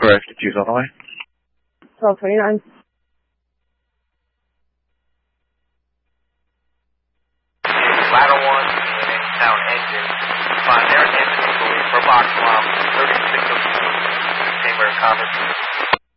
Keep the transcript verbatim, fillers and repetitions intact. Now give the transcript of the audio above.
Correct. Choose on the way. twelve twenty-nine. Ladder one, Phoenix Town engine. Find their engine for box bomb thirty-six oh two. Chamber of Commerce.